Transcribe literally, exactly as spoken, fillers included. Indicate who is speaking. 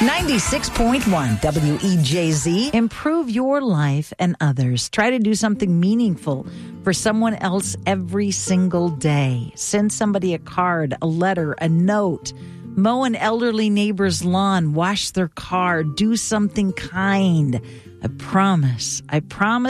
Speaker 1: ninety-six point one W E J Z. Improve your life and others. Try to do something meaningful for someone else every single day. Send somebody a card, a letter, a note. Mow an elderly neighbor's lawn. Wash their car. Do something kind. I promise. I promise.